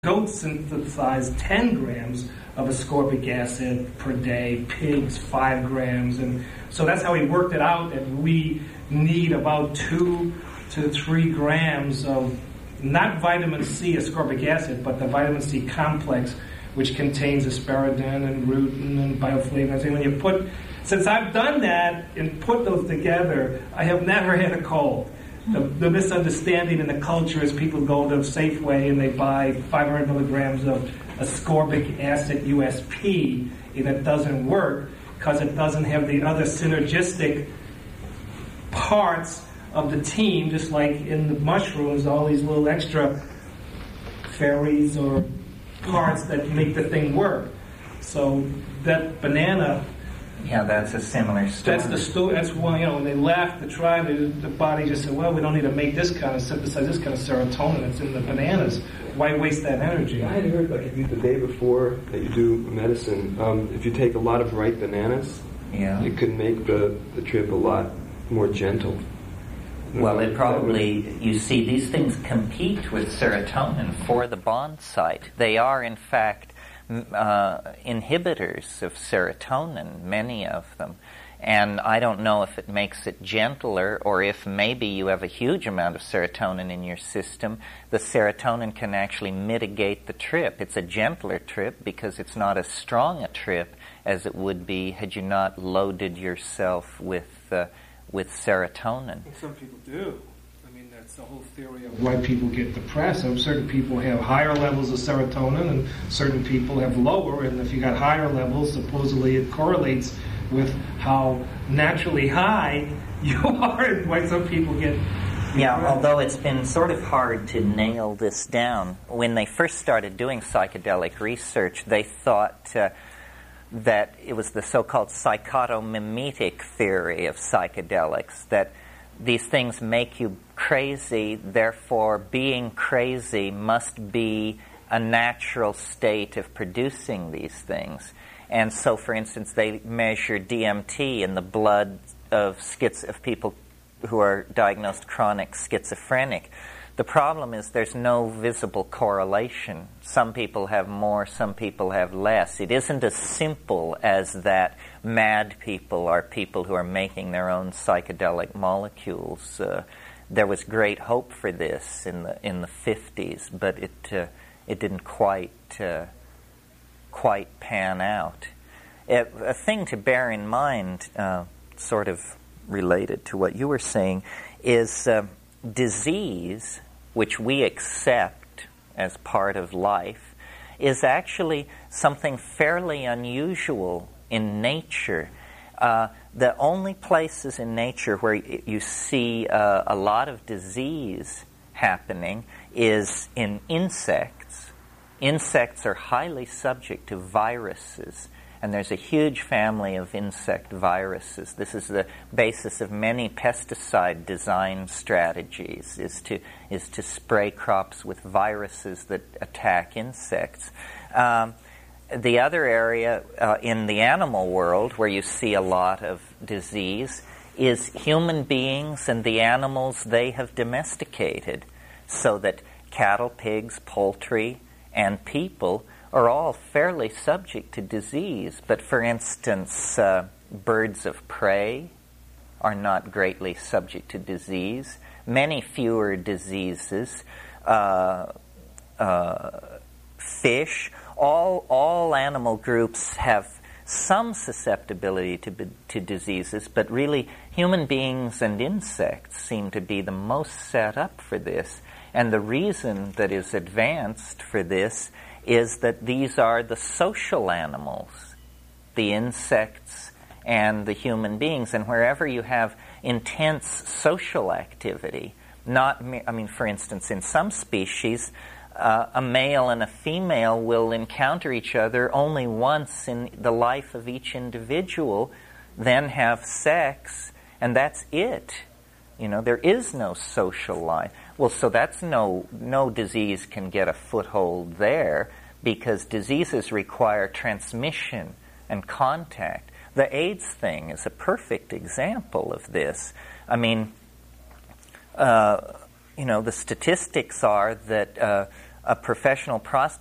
Goats synthesize 10 grams of ascorbic acid per day, pigs 5 grams, and so that's how he worked it out, that we need about 2 to 3 grams of not vitamin C ascorbic acid, but the vitamin C complex, which contains asparagine and rutin and bioflavonoids. And when you put, since I've done that and put those together, I have never had a cold. The misunderstanding in the culture is people go to Safeway and they buy 500 milligrams of ascorbic acid USP, and it doesn't work because it doesn't have the other synergistic parts of the team, just like in the mushrooms, all these little extra fairies or parts that make the thing work. So that banana... Yeah, that's a similar story. That's the story. That's why, when they left the tribe, the body just said, well, we don't need to make this kind of, synthesize this kind of serotonin. It's in the bananas. Why waste that energy? I had heard, like, if you, the day before that you do medicine, if you take a lot of ripe bananas, it could make the trip a lot more gentle. Well, it probably, you see, these things compete with serotonin for the bond site. They are, in fact, inhibitors of serotonin, many of them. And I don't know if it makes it gentler or if maybe you have a huge amount of serotonin in your system. The serotonin can actually mitigate the trip. It's a gentler trip because it's not as strong a trip as it would be had you not loaded yourself with serotonin. Some people do. That's the whole theory of why people get depressed. So certain people have higher levels of serotonin and certain people have lower, and if you got higher levels, supposedly it correlates with how naturally high you are and why some people get depressed. Yeah, although it's been sort of hard to nail this down. When they first started doing psychedelic research, they thought that it was the so-called psychotomimetic theory of psychedelics, that these things make you crazy, therefore being crazy must be a natural state of producing these things. And so, for instance, they measure DMT in the blood of people who are diagnosed chronic schizophrenic. The problem is there's no visible correlation. Some people have more, some people have less. It isn't as simple as that mad people are people who are making their own psychedelic molecules. There was great hope for this in the 50s, but it didn't quite pan out. A thing to bear in mind, sort of related to what you were saying, is disease, which we accept as part of life, is actually something fairly unusual in nature. The only places in nature where you see a lot of disease happening is in insects. Insects are highly subject to viruses, and there's a huge family of insect viruses. This is the basis of many pesticide design strategies, is to spray crops with viruses that attack insects. The other area in the animal world where you see a lot of disease is human beings and the animals they have domesticated, so that cattle, pigs, poultry, and people are all fairly subject to disease. But for instance, birds of prey are not greatly subject to disease. Many fewer diseases. Fish. All animal groups have some susceptibility to diseases, but really human beings and insects seem to be the most set up for this. And the reason that is advanced for this is that these are the social animals, the insects and the human beings. And wherever you have intense social activity, for instance, in some species, a male and a female will encounter each other only once in the life of each individual, then have sex, and that's it. There is no social life. Well, so that's no disease can get a foothold there, because diseases require transmission and contact. The AIDS thing is a perfect example of this. The statistics are that a professional prostitute